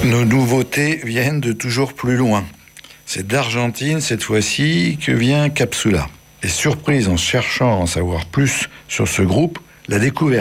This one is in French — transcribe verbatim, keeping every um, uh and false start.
Nos nouveautés viennent de toujours plus loin. C'est d'Argentine cette fois-ci que vient Capsula. Et surprise en cherchant à en savoir plus sur ce groupe, la découverte